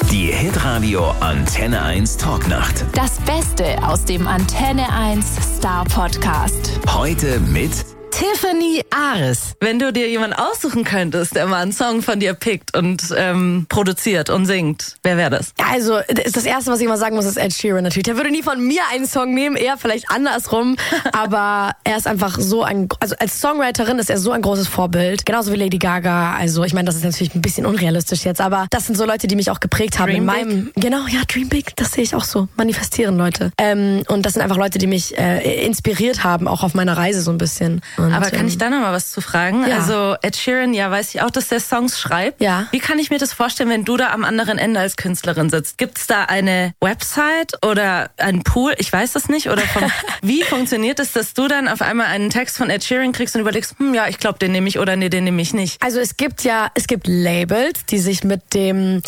Die Hitradio Antenne 1 Talknacht. Das Beste aus dem Antenne 1 Star Podcast. Heute mit Tiffany Ares. Wenn du dir jemanden aussuchen könntest, der mal einen Song von dir pickt und produziert und singt, wer wäre das? Ja, also das Erste, was ich mal sagen muss, ist Ed Sheeran natürlich. Der würde nie von mir einen Song nehmen, eher vielleicht andersrum. Aber er ist einfach so also als Songwriterin ist er so ein großes Vorbild. Genauso wie Lady Gaga. Also ich meine, das ist natürlich ein bisschen unrealistisch jetzt, aber das sind so Leute, die mich auch geprägt haben. Dream in meinem, genau, ja, Dream Big, das sehe ich auch so. Manifestieren, Leute. Und das sind einfach Leute, die mich inspiriert haben, auch auf meiner Reise so ein bisschen. Und, aber kann ich da noch mal was zu fragen? Ja. Also Ed Sheeran, ja, weiß ich auch, dass der Songs schreibt. Ja. Wie kann ich mir das vorstellen, wenn du da am anderen Ende als Künstlerin sitzt? Gibt es da eine Website oder einen Pool? Ich weiß das nicht. Oder wie funktioniert es, dass du dann auf einmal einen Text von Ed Sheeran kriegst und überlegst, ja, ich glaube, den nehme ich oder nee, den nehme ich nicht? Also es gibt Labels, die sich mit dem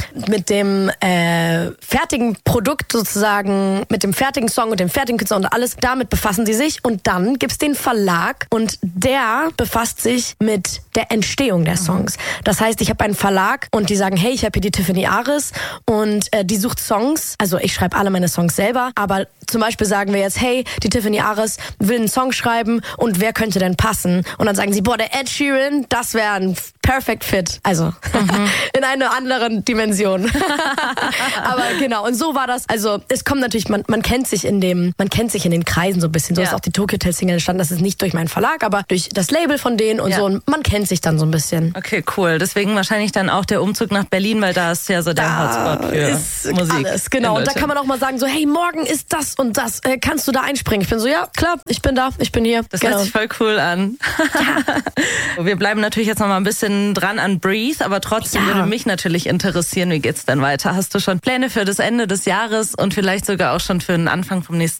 fertigen Produkt sozusagen, mit dem fertigen Song und dem fertigen Künstler und alles, damit befassen sie sich. Und dann gibt's den Verlag und der befasst sich mit der Entstehung der Songs. Das heißt, ich habe einen Verlag und die sagen, hey, ich habe hier die Tiffany Ares und die sucht Songs. Also ich schreibe alle meine Songs selber, aber zum Beispiel sagen wir jetzt, hey, die Tiffany Ares will einen Song schreiben und wer könnte denn passen? Und dann sagen sie, boah, der Ed Sheeran, das wäre ein Perfect Fit. Also in einer anderen Dimension. Aber genau, und so war das. Also es kommt natürlich, man kennt sich in den Kreisen so ein bisschen. So ist auch die Tokyo Hotel Single entstanden. Das ist nicht durch meinen Verlag, aber durch das Label von denen und so. Und man kennt sich dann so ein bisschen. Okay, cool. Deswegen wahrscheinlich dann auch der Umzug nach Berlin, weil da ist ja so der Hotspot für Musik. Alles, genau. Und da kann man auch mal sagen so, hey, morgen ist das und das. Kannst du da einspringen? Ich bin so, ja, klar, ich bin da, ich bin hier. Das hört sich voll cool an. Wir bleiben natürlich jetzt noch mal ein bisschen dran an Breathe, aber trotzdem würde mich natürlich interessieren, wie geht's denn weiter? Hast du schon Pläne für das Ende des Jahres und vielleicht sogar auch schon für den Anfang vom nächsten